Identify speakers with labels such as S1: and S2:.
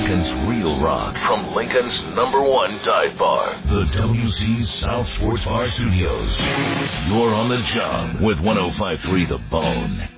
S1: Lincoln's real rock from Lincoln's #1 dive bar, the WC's South Sports Bar Studios. You're on the job with 105.3 The Bone.